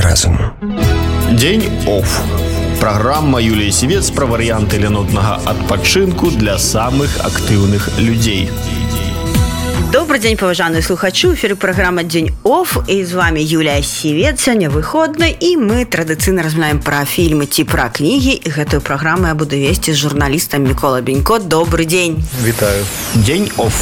разам. Дзень оф. Праграма Юліі Сівец пра варыянты лянотнага адпачынку для самых актыўных людзей. Добрый день, паважаныя слухачы. У эфіры праграма «Дзень оф». І з вами Юлія Сівец. Сёння выходны, і мы традыцыйна размаўляем пра фільмы ці пра кнігі. І гэтую праграму я буду весці з журналістам Мікола Бенько. Добрый дзень. Вітаю. Дзень оф.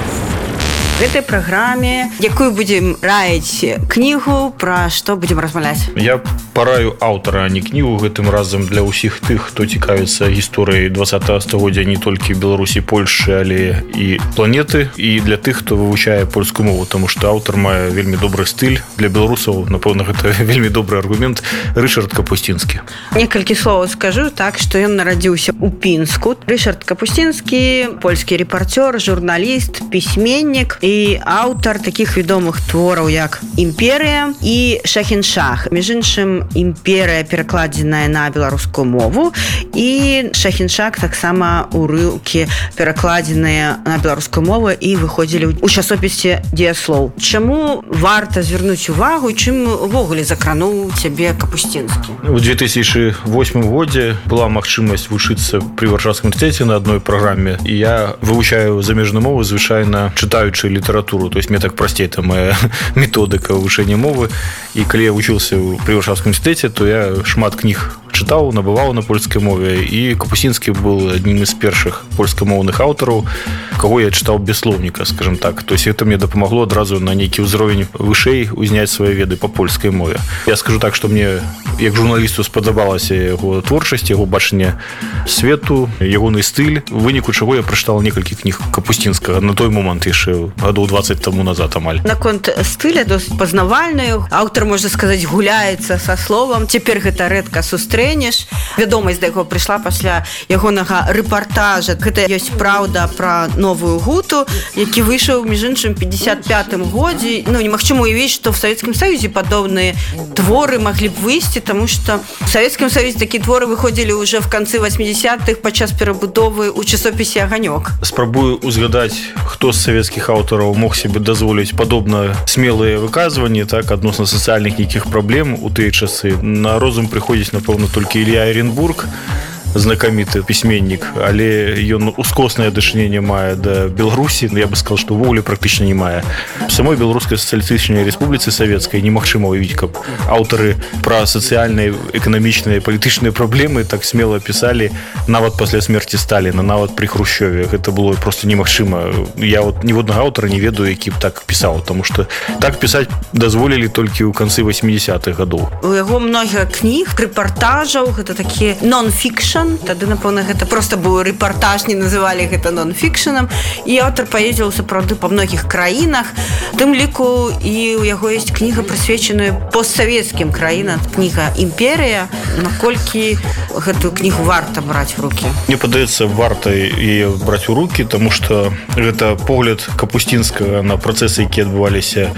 В этой праграме, якую будем раіць кнігу, пра што будем размаўляць? Я параю аўтара, а не кнігу гэтым разам для ўсіх тых, хто цікавіцца гісторыяй 20-го стагоддзя не толькі Беларусі, Польшы, але і планеты, і для тых, хто вывучае польскую мову, таму што аўтар мае вельмі добры стыль. Для беларусаў, напэўна, гэта вельмі добры аргумент. Рышард Капусцінскі. Некалькі словаў скажу, так, што ён нарадзіўся ў Пінску. Рышард Капусцінскі, польскі рэпарцёр, журналіст, пісьменнік і аўтар такіх вядомых твораў, як «Імперія» і «Шахіншах». Між іншым, «Імперія» перакладзеная на беларускую мову, і «Шахіншах» таксама урыўкі перакладзеныя на беларускую мову і выходзілі ў часопісе «Дзеяслоў». Чаму варта звярнуць увагу, чым увогуле закрануў цябе Капусцінскі? У 2008 годзе была магчымасць вучыцца пры Варшаўскім універсітэце на адной праграме, і я вывучаю замежную мову, звычайна чытаючы літаратуру, то есть мне так прасцей, там моя методыка вывучэння мовы. І калі я вучыўся пры Варшаўскім універсітэце, то я шмат кніг чытаў, набываў на польскай мове, і Капусцінскі был аднім з першых польскамоўных аўтараў, каго я чытаў без слоўніка, скажем так. То есть это мне дапамагло адразу на нейкі ўзровень вышэй узняць свае веды па польскай мове. Я скажу так, што мне як журналісту спадабалася яго творчасць, яго бачанне свету, ягоны стыль, у выніку чаго я прачытаў некалькі кніг Капусцінскага на той момант яшчэ гадоў 20 таму назад амаль. Наконт стыля досыць пазнавальную. Аўтар, можна сказаць, гуляецца са словам. Цяпер гэта рэдка сустрэнеш. Вядомасць да яго прыйшла пасля ягонага рэпартажа. Гэта ёсць праўда пра новую гуту, які выйшаў, між іншым, 55-м годзе. Немагчыма уявіць, што в Савецкім Саюзе падобныя творы маглі б выйсці, таму што в Савецкім Саюзе такія творы выходзілі ўжо в канцы 80-х падчас перабудовы ў часопісе «Аганёк». Спрабую узгадаць, хто з савецкіх аўтараў мог себе дазволіць падобна смелыя выказванні, так, адносна сацыяльных нейкіх праблем у тыя часы. На розум прыходзіць, напэўна, толькі Ілья Эренбург, знакаміты пісьменнік, але ён ускоснае дачыненне мае да Беларусі, я бы сказал, што ўвогуле практычна не мае. В самой Беларускай сацыялістычнай рэспубліцы савецкай немагчыма ўявіць, каб аўтары пра сацыяльныя, эканамічныя, палітычныя праблемы так смела пісалі нават пасля смерці Сталіна, нават пры Хрушчёве. Гэта было просто немагчыма. Я ніводнага аўтара не ведаю, які б так пісаў, таму што так пісаць дазволілі толькі ў канцы 80-х гадоў. У яго многа кніг, рэпартажаў, гэта такі нон-фікшн. Тады, напэўна, гэта проста быў рэпартаж, не называлі гэта нон-фікшнам. І аўтар паездзіў, сапраўды, па многіх краінах. Тым ліку і ў яго ёсць кніга, прысвечаная постсавецкім краінам, кніга «Імперія». Наколькі гэтую кнігу варта браць у рукі? Мне падаецца, варта яе браць у рукі, таму што гэта погляд Капусцінскага на працэсы, якія адбываліся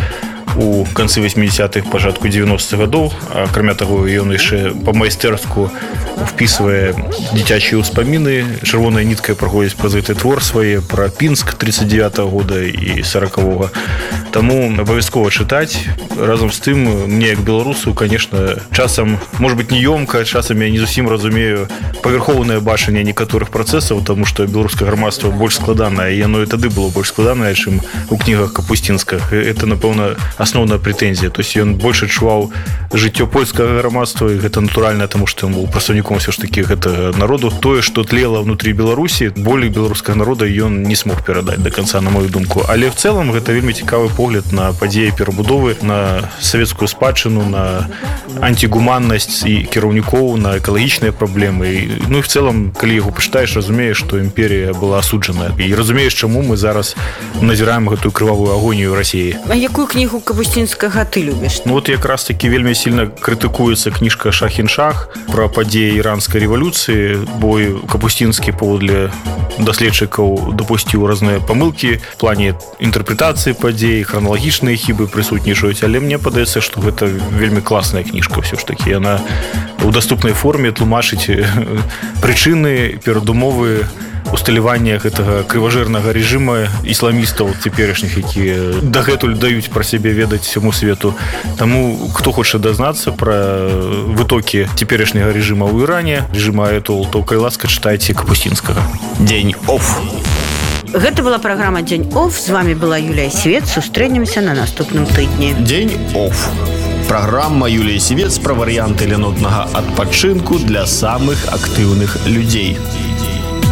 у канцы 80-х, пачатку 90-х гадоў. Акрамя таго, ён яшчэ па-майстэрску впісвае дзіцячыя ўспаміны. Чырвоная нітка праходзіць праз гэты твор свае пра Пінск 39-го года і 40-го. Таму абавязкова чытаць. Разам з тым, мне як беларусу, конечно, часам, может быть, не ёмка, часам я не зусім разумею павярхоўнае бачанне некаторых працэсаў, таму што беларускае грамадства больш складанае, і яно і тады было больш складанае, чым у кнігах Капусцінскага. Это, напэўна, асноўная прэтэнзія. То есть ён больш адчуваў жыццё польскага грамадства, і гэта натуральна, таму што ён быў прадстаўніком ўсё ж такі гэтага народу. Тое, што тлела внутрі Беларусі, болей беларускага народа ён не смог перадаць да канца, на мою думку. Але в цэлым гэта вельмі цікавы погляд на падзеі перабудовы, на савецкую спадчыну, на антигуманнасць і кіраўнікоў, на экалагічныя праблемы. Ну і в цэлым, калі яго пачытаеш, разумееш, што імперія была асуджаная. І разумееш, чаму мы зараз назіраем гэтую крывавую агонію Расіі. А якую кнігу Капусцінскага ты любіш? Ну вот якраз таки вельмі сильно крытыкуецца кніжка «Шахіншах» пра падзеі іранскай рэвалюцыі, бо Капусцінскі паводле даследчыкаў дапусціў разныя памылкі в плане інтэрпрэтацыі падзей, храналагічныя хібы прысутнічаюць, але мне падаецца, што гэта вельмі класная кніжка ўсё ж такі. Яна у даступнай форме тлумачыць прычыны, перадумовы усталявання гэтага крыважэрнага рэжыма ісламістаў цяперашніх, якія дагэтуль даюць пра сябе ведаць всяму свету. Таму хто хоча дазнацца пра вытокі цяперашняга рэжыма ў Іране, рэжыма аятол, то калі ласка чытайце Капустінскага. Дзень оф. Гэта была праграма «Дзень оф». З вами была Юлія Свет. Сустрэнемся на наступным тыдні. Дзень оф. Праграма Юліі Свец пра варыянты ленотнага адпачынку для самых актыўных людзей.